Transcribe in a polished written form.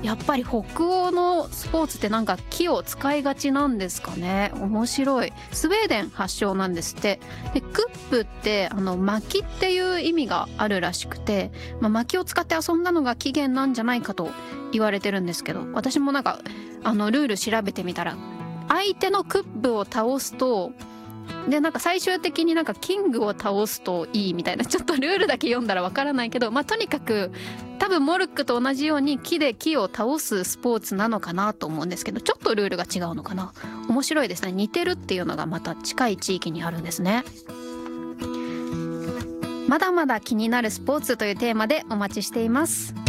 やっぱり北欧のスポーツってなんか木を使いがちなんですかね。面白い。スウェーデン発祥なんですって。でクップって薪っていう意味があるらしくて、薪を使って遊んだのが起源なんじゃないかと言われてるんですけど、私もなんかルール調べてみたら、相手のクップを倒すとでなんか最終的になんかキングを倒すといいみたいな、ちょっとルールだけ読んだらわからないけど、とにかく多分モルックと同じように木で木を倒すスポーツなのかなと思うんですけど、ちょっとルールが違うのかな。面白いですね。似てるっていうのがまた近い地域にあるんですね。まだまだ気になるスポーツというテーマでお待ちしています。